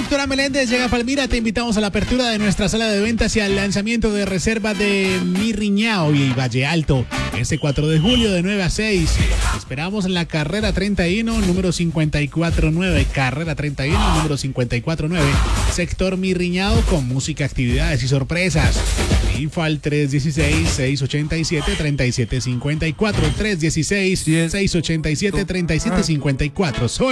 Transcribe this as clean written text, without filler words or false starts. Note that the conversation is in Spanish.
Víctor Meléndez llega a Palmira. Te invitamos a la apertura de nuestra sala de ventas y al lanzamiento de reserva de Mirriñao y Valle Alto este 4 de julio de 9 a 6. Esperamos en la carrera 31, número 549. Carrera 31, número 549. Sector Mirriñao con música, actividades y sorpresas. Info al 316-687-3754. 316-687-3754.